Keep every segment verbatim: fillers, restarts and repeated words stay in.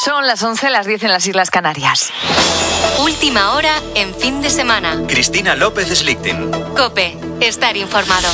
Son las once, las diez en las Islas Canarias. Última hora en fin de semana. Cristina López Slichting. COPE. Estar informado.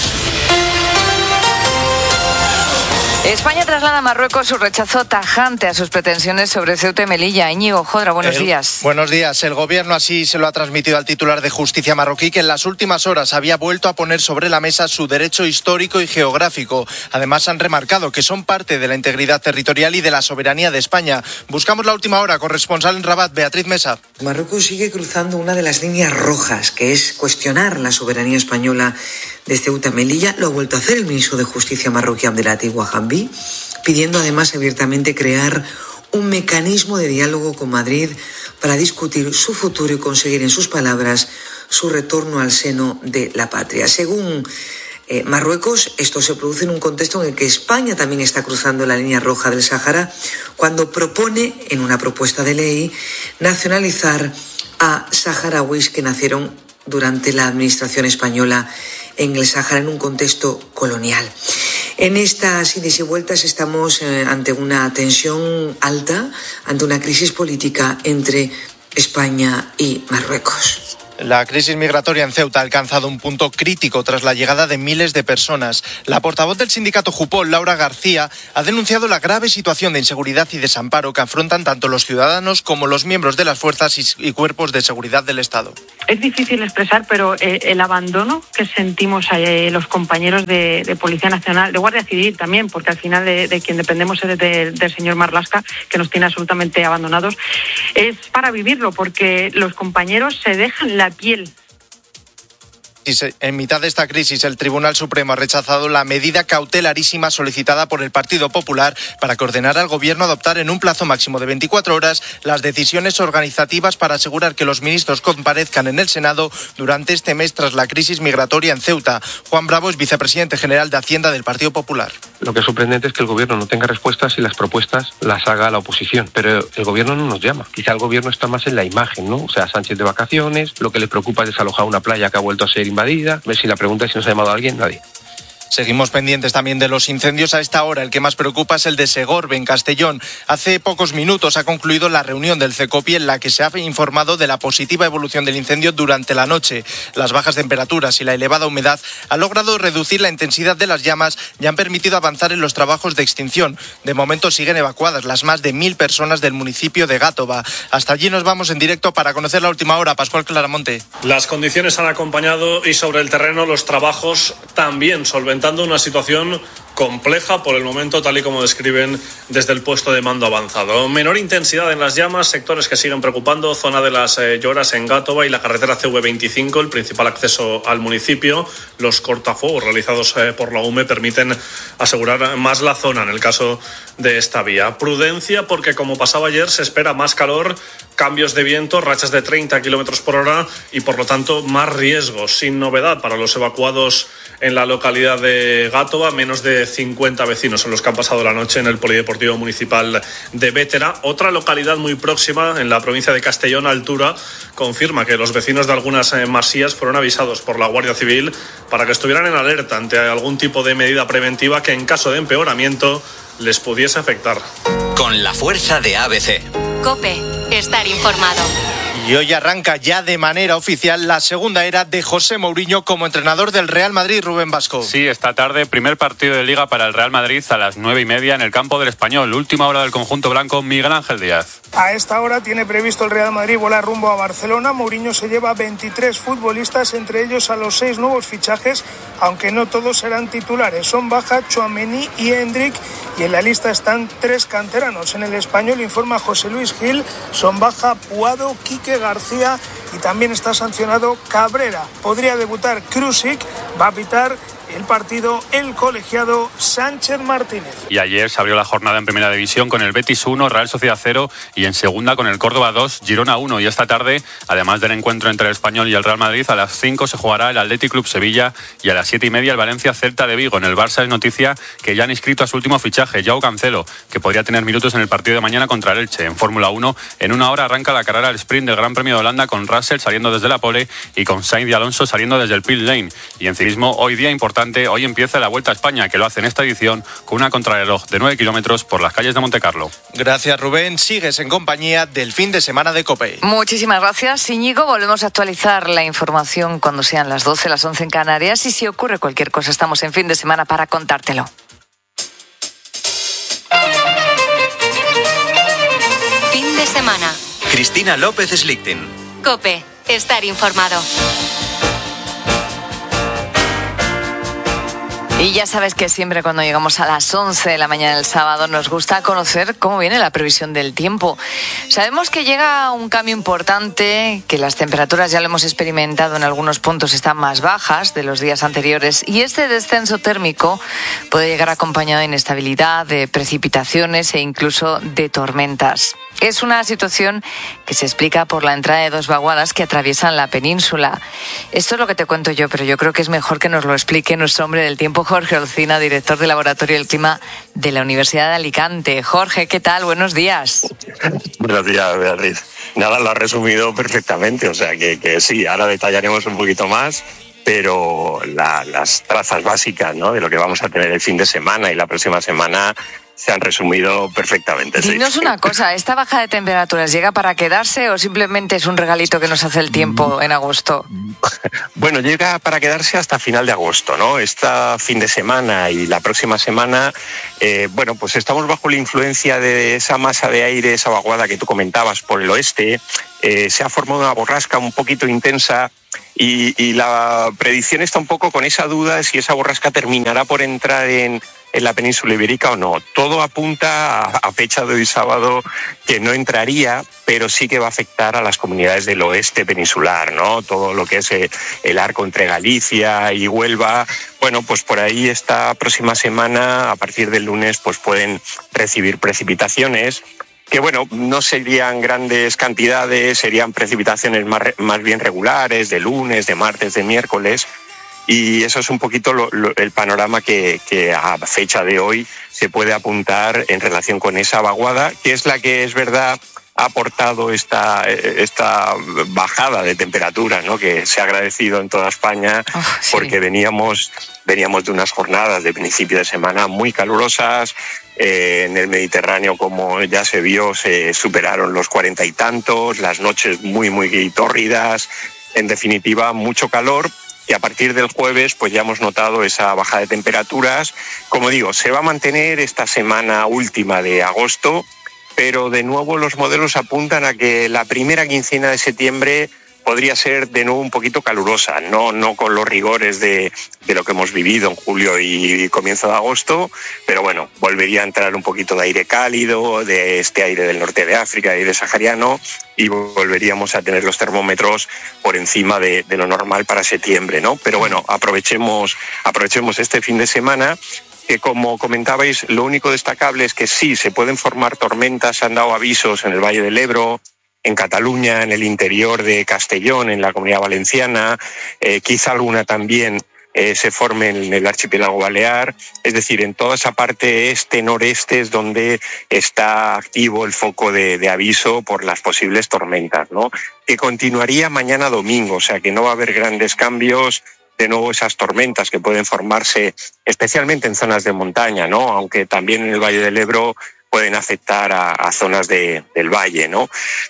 España traslada a Marruecos su rechazo tajante a sus pretensiones sobre Ceuta y Melilla. Íñigo Jodra, buenos el, días. Buenos días. El gobierno así se lo ha transmitido al titular de Justicia marroquí, que en las últimas horas había vuelto a poner sobre la mesa su derecho histórico y geográfico. Además, han remarcado que son parte de la integridad territorial y de la soberanía de España. Buscamos la última hora. Corresponsal en Rabat, Beatriz Mesa. Marruecos sigue cruzando una de las líneas rojas, que es cuestionar la soberanía española de Ceuta y Melilla. Lo ha vuelto a hacer el ministro de Justicia marroquí, Abdelati Ouahabi, pidiendo además abiertamente crear un mecanismo de diálogo con Madrid para discutir su futuro y conseguir, en sus palabras, su retorno al seno de la patria. Según eh, Marruecos, esto se produce en un contexto en el que España también está cruzando la línea roja del Sáhara, cuando propone, en una propuesta de ley, nacionalizar a saharauis que nacieron durante la administración española en el Sáhara, en un contexto colonial. En estas idas y vueltas estamos eh, ante una tensión alta, ante una crisis política entre España y Marruecos. La crisis migratoria en Ceuta ha alcanzado un punto crítico tras la llegada de miles de personas. La portavoz del sindicato Jupol, Laura García, ha denunciado la grave situación de inseguridad y desamparo que afrontan tanto los ciudadanos como los miembros de las fuerzas y cuerpos de seguridad del Estado. Es difícil expresar, pero eh, el abandono que sentimos eh, los compañeros de, de Policía Nacional, de Guardia Civil también, porque al final de, de quien dependemos es de, del señor Marlaska, que nos tiene absolutamente abandonados, es para vivirlo, porque los compañeros se dejan la piel. En mitad de esta crisis, el Tribunal Supremo ha rechazado la medida cautelarísima solicitada por el Partido Popular para que ordenara al Gobierno adoptar en un plazo máximo de veinticuatro horas las decisiones organizativas para asegurar que los ministros comparezcan en el Senado durante este mes tras la crisis migratoria en Ceuta. Juan Bravo es vicepresidente general de Hacienda del Partido Popular. Lo que es sorprendente es que el Gobierno no tenga respuestas y las propuestas las haga la oposición, pero el Gobierno no nos llama. Quizá el Gobierno está más en la imagen, ¿no? O sea, Sánchez de vacaciones, lo que le preocupa es desalojar una playa que ha vuelto a ser invadida. Ver si la pregunta es si nos ha llamado a alguien, nadie. Seguimos pendientes también de los incendios a esta hora. El que más preocupa es el de Segorbe, en Castellón. Hace pocos minutos ha concluido la reunión del CECOPI en la que se ha informado de la positiva evolución del incendio durante la noche. Las bajas temperaturas y la elevada humedad han logrado reducir la intensidad de las llamas y han permitido avanzar en los trabajos de extinción. De momento siguen evacuadas las más de mil personas del municipio de Gátova. Hasta allí nos vamos en directo para conocer la última hora. Pascual Claramonte. Las condiciones han acompañado y sobre el terreno los trabajos también solventando una situación compleja por el momento, tal y como describen desde el puesto de mando avanzado. Menor intensidad en las llamas, sectores que siguen preocupando, zona de las eh, Lloras en Gátova y la carretera C V veinticinco, el principal acceso al municipio. Los cortafuegos realizados eh, por la U M E permiten asegurar más la zona en el caso de esta vía. Prudencia porque, como pasaba ayer, se espera más calor, cambios de viento, rachas de treinta kilómetros por hora y, por lo tanto, más riesgos. Sin novedad para los evacuados en la localidad de Gátova, menos de cincuenta vecinos son los que han pasado la noche en el Polideportivo Municipal de Bétera. Otra localidad muy próxima, en la provincia de Castellón, Altura, confirma que los vecinos de algunas eh, masías fueron avisados por la Guardia Civil para que estuvieran en alerta ante algún tipo de medida preventiva que, en caso de empeoramiento, les pudiese afectar. Con la fuerza de A B C. COPE. Estar informado. Y hoy arranca ya de manera oficial la segunda era de José Mourinho como entrenador del Real Madrid. Rubén Vasco. Sí, esta tarde, primer partido de Liga para el Real Madrid a las nueve y media en el campo del Español. Última hora del conjunto blanco, Miguel Ángel Díaz. A esta hora tiene previsto el Real Madrid volar rumbo a Barcelona. Mourinho se lleva veintitrés futbolistas, entre ellos a los seis nuevos fichajes, aunque no todos serán titulares. Son baja Tchouaméni y Hendrik, y en la lista están tres canteranos. En el Español, informa José Luis Gil, son baja Puado, Quique García y también está sancionado Cabrera. Podría debutar Krusik, va a pitar el partido el colegiado Sánchez Martínez. Y ayer se abrió la jornada en Primera División con el Betis uno, Real Sociedad cero, y en Segunda con el Córdoba dos, Girona uno. Y esta tarde, además del encuentro entre el Español y el Real Madrid, a las cinco se jugará el Athletic Club Sevilla y a las siete y media el Valencia Celta de Vigo. En el Barça es noticia que ya han inscrito a su último fichaje, Joao Cancelo, que podría tener minutos en el partido de mañana contra el Elche. En Fórmula uno, en una hora arranca la carrera al sprint del Gran Premio de Holanda con Russell Russell saliendo desde la pole y con Sainz y Alonso saliendo desde el pit lane. Y en ciclismo, hoy día importante, hoy empieza la Vuelta a España, que lo hace en esta edición con una contrarreloj de nueve kilómetros por las calles de Montecarlo. Gracias, Rubén. Sigues en compañía del fin de semana de COPE. Muchísimas gracias, Íñigo. Volvemos a actualizar la información cuando sean las doce, las once en Canarias. Y si ocurre cualquier cosa, estamos en fin de semana para contártelo. Fin de semana. Cristina López Slichting. COPE. Estar informado. Y ya sabes que siempre cuando llegamos a las once de la mañana del sábado nos gusta conocer cómo viene la previsión del tiempo. Sabemos que llega un cambio importante, que las temperaturas ya lo hemos experimentado en algunos puntos, están más bajas de los días anteriores y este descenso térmico puede llegar acompañado de inestabilidad, de precipitaciones e incluso de tormentas. Es una situación que se explica por la entrada de dos vaguadas que atraviesan la península. Esto es lo que te cuento yo, pero yo creo que es mejor que nos lo explique nuestro hombre del tiempo, Jorge Olcina, director del Laboratorio del Clima de la Universidad de Alicante. Jorge, ¿qué tal? Buenos días. Buenos días, Beatriz. Nada, lo has resumido perfectamente, o sea que, que sí, ahora detallaremos un poquito más, pero la, las trazas básicas, ¿no?, de lo que vamos a tener el fin de semana y la próxima semana se han resumido perfectamente. Dinos sí. una cosa, ¿esta baja de temperaturas llega para quedarse o simplemente es un regalito que nos hace el tiempo en agosto? Bueno, llega para quedarse hasta final de agosto, ¿no? Este fin de semana y la próxima semana, eh, bueno, pues estamos bajo la influencia de esa masa de aire, esa vaguada que tú comentabas por el oeste. Eh, se ha formado una borrasca un poquito intensa y, y la predicción está un poco con esa duda de si esa borrasca terminará por entrar en en la península ibérica o no. Todo apunta a, a fecha de hoy sábado que no entraría, pero sí que va a afectar a las comunidades del oeste peninsular, ¿no? Todo lo que es el, el arco entre Galicia y Huelva. Bueno, pues por ahí esta próxima semana, a partir del lunes, pues pueden recibir precipitaciones que, bueno, no serían grandes cantidades, serían precipitaciones más, más bien regulares, de lunes, de martes, de miércoles. Y eso es un poquito lo, lo, el panorama que, que a fecha de hoy se puede apuntar en relación con esa vaguada, que es la que es verdad ha aportado esta, esta bajada de temperatura, ¿no?, que se ha agradecido en toda España, oh, sí. porque veníamos, veníamos de unas jornadas de principio de semana muy calurosas. Eh, en el Mediterráneo, como ya se vio, se superaron los cuarenta y tantos, las noches muy, muy tórridas. En definitiva, mucho calor. Y a partir del jueves pues ya hemos notado esa baja de temperaturas. Como digo, se va a mantener esta semana última de agosto, pero de nuevo los modelos apuntan a que la primera quincena de septiembre podría ser de nuevo un poquito calurosa, no, no con los rigores de, de lo que hemos vivido en julio y comienzo de agosto, pero bueno, volvería a entrar un poquito de aire cálido, de este aire del norte de África, aire sahariano, y volveríamos a tener los termómetros por encima de, de lo normal para septiembre, ¿no? Pero bueno, aprovechemos, aprovechemos este fin de semana, que como comentabais, lo único destacable es que sí, se pueden formar tormentas, se han dado avisos en el Valle del Ebro, en Cataluña, en el interior de Castellón, en la Comunidad Valenciana, eh, quizá alguna también eh, se forme en el archipiélago balear, es decir, en toda esa parte este-noreste es donde está activo el foco de, de aviso por las posibles tormentas, ¿no?, que continuaría mañana domingo, o sea que no va a haber grandes cambios. De nuevo esas tormentas que pueden formarse especialmente en zonas de montaña, ¿no?, aunque también en el Valle del Ebro pueden afectar a, a zonas de, del valle, ¿no?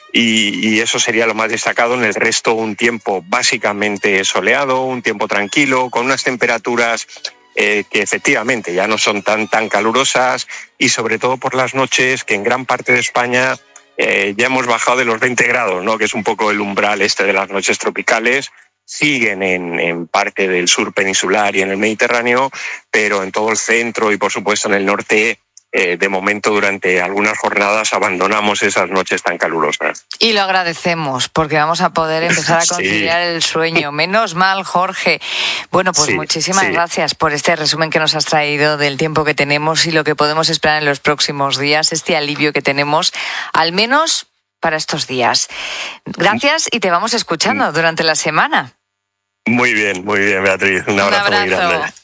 Y, y eso sería lo más destacado. En el resto, un tiempo básicamente soleado, un tiempo tranquilo, con unas temperaturas eh, que efectivamente ya no son tan, tan calurosas y sobre todo por las noches, que en gran parte de España eh, ya hemos bajado de los veinte grados, ¿no?, que es un poco el umbral este de las noches tropicales. Siguen en, en parte del sur peninsular y en el Mediterráneo, pero en todo el centro y por supuesto en el norte, Eh, de momento durante algunas jornadas abandonamos esas noches tan calurosas. Y lo agradecemos porque vamos a poder empezar a conciliar sí. el sueño. Menos mal, Jorge. Bueno, pues sí, muchísimas sí. gracias por este resumen que nos has traído del tiempo que tenemos y lo que podemos esperar en los próximos días, este alivio que tenemos, al menos para estos días. Gracias y te vamos escuchando durante la semana. Muy bien, muy bien, Beatriz. Un abrazo, Un abrazo. muy grande.